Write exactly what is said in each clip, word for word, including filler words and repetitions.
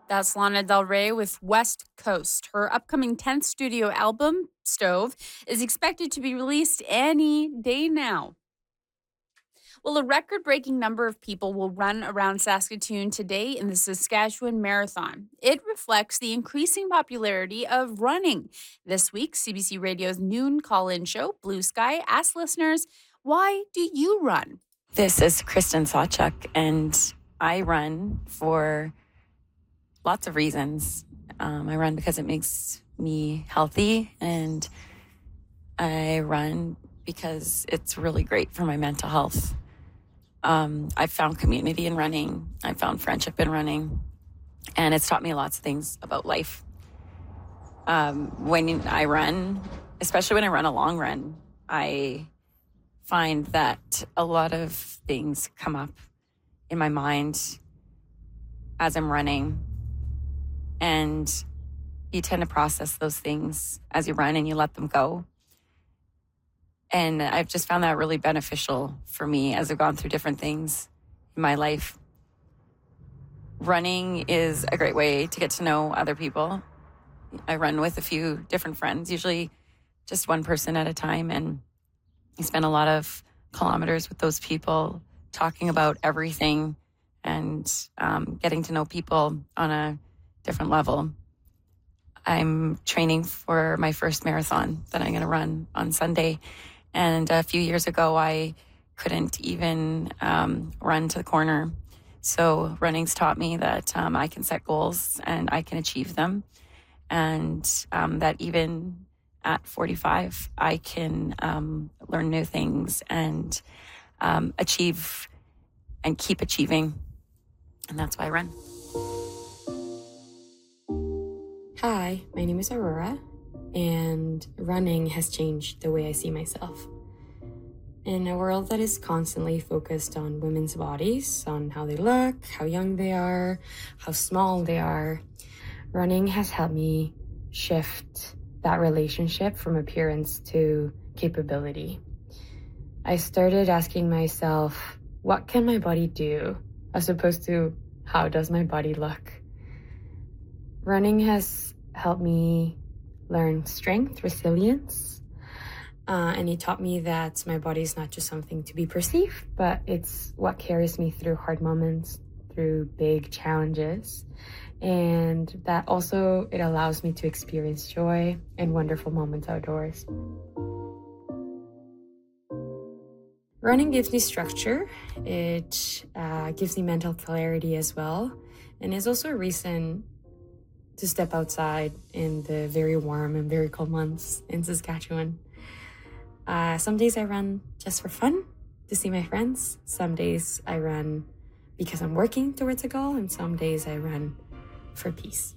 That's Lana Del Rey with West Coast. Her upcoming tenth studio album, Stove, is expected to be released any day now. Well, a record breaking number of people will run around Saskatoon today in the Saskatchewan Marathon. It reflects the increasing popularity of running. This week, C B C Radio's noon call in show, Blue Sky, asked listeners, why do you run? This is Kristen Sawchuk, and I run for lots of reasons. Um, I run because it makes me healthy, and I run because it's really great for my mental health. Um, I've found community in running. I've found friendship in running, and it's taught me lots of things about life. Um, when I run, especially when I run a long run, I find that a lot of things come up in my mind as I'm running, and you tend to process those things as you run and you let them go. And I've just found that really beneficial for me as I've gone through different things in my life. Running is a great way to get to know other people. I run with a few different friends, usually just one person at a time, and I spend a lot of kilometers with those people talking about everything and um, getting to know people on a different level. I'm training for my first marathon that I'm going to run on Sunday. And a few years ago, I couldn't even um, run to the corner. So running's taught me that um, I can set goals and I can achieve them. And um, that even at forty-five, I can um, learn new things and um, achieve and keep achieving. And that's why I run. Hi, my name is Aurora, and running has changed the way I see myself. In a world that is constantly focused on women's bodies, on how they look, how young they are, how small they are, running has helped me shift that relationship from appearance to capability. I started asking myself, what can my body do, as opposed to how does my body look? Running has helped me learn strength, resilience, uh, and it taught me that my body is not just something to be perceived, but it's what carries me through hard moments, through big challenges, and that also it allows me to experience joy and wonderful moments outdoors. Running gives me structure. It uh, gives me mental clarity as well, and is also a reason to step outside in the very warm and very cold months in Saskatchewan. Uh, some days I run just for fun, to see my friends. Some days I run because I'm working towards a goal, and some days I run for peace.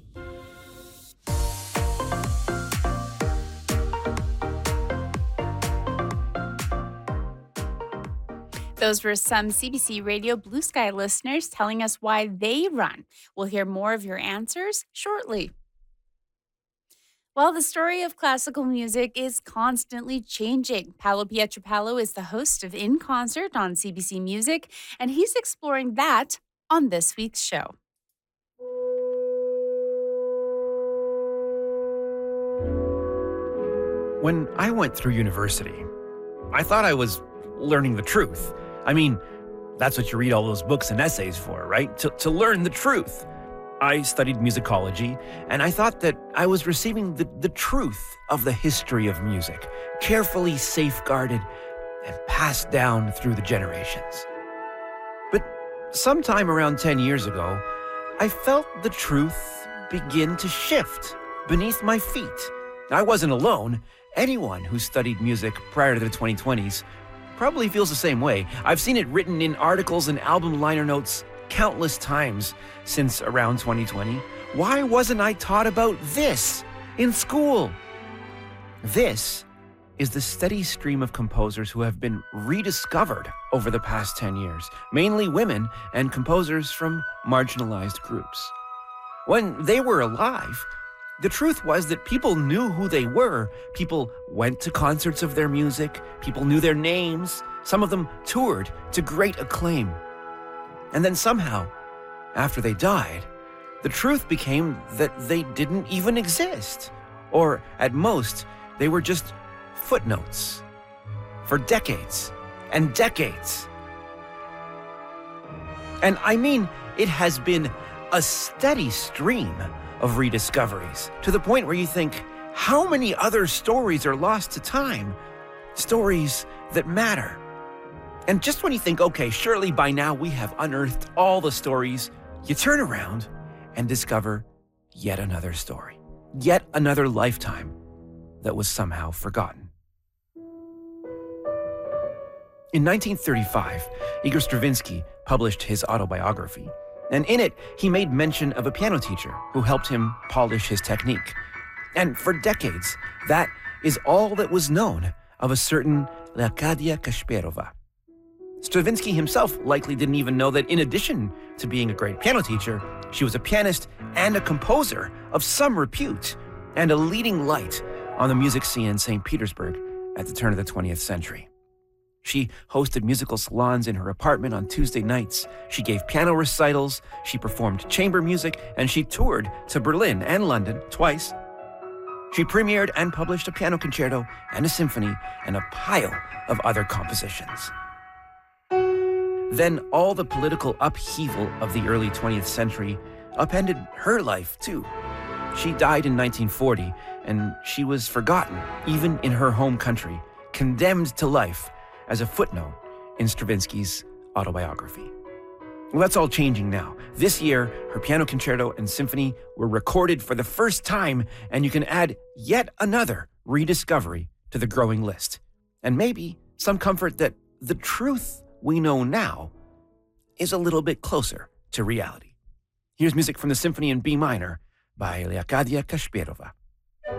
Those were some C B C Radio Blue Sky listeners telling us why they run. We'll hear more of your answers shortly. Well, the story of classical music is constantly changing. Paolo Pietropaolo is the host of In Concert on C B C Music, and he's exploring that on this week's show. When I went through university, I thought I was learning the truth. I mean, that's what you read all those books and essays for, right? To, to learn the truth. I studied musicology, and I thought that I was receiving the, the truth of the history of music, carefully safeguarded and passed down through the generations. But sometime around ten years ago, I felt the truth begin to shift beneath my feet. I wasn't alone. Anyone who studied music prior to the twenty twenties probably feels the same way. I've seen it written in articles and album liner notes countless times since around twenty twenty. Why wasn't I taught about this in school? This is the steady stream of composers who have been rediscovered over the past ten years, mainly women and composers from marginalized groups. When they were alive, the truth was that people knew who they were. People went to concerts of their music. People knew their names. Some of them toured to great acclaim. And then somehow, after they died, the truth became that they didn't even exist. Or, at most, they were just footnotes. For decades and decades. And I mean, it has been a steady stream of rediscoveries, to the point where you think, how many other stories are lost to time? Stories that matter. And just when you think, okay, surely by now we have unearthed all the stories, you turn around and discover yet another story, yet another lifetime that was somehow forgotten. In nineteen thirty-five, Igor Stravinsky published his autobiography, and in it, he made mention of a piano teacher who helped him polish his technique. And for decades, that is all that was known of a certain Leocadia Kasparova. Stravinsky himself likely didn't even know that in addition to being a great piano teacher, she was a pianist and a composer of some repute and a leading light on the music scene in Saint Petersburg at the turn of the twentieth century. She hosted musical salons in her apartment on Tuesday nights. She gave piano recitals, she performed chamber music, and she toured to Berlin and London twice. She premiered and published a piano concerto and a symphony and a pile of other compositions. Then all the political upheaval of the early twentieth century upended her life too. She died in nineteen forty, and she was forgotten, even in her home country, condemned to life as a footnote in Stravinsky's autobiography. Well, that's all changing now. This year, her piano concerto and symphony were recorded for the first time, and you can add yet another rediscovery to the growing list. And maybe some comfort that the truth we know now is a little bit closer to reality. Here's music from the symphony in B minor by Leocadia Kasparova.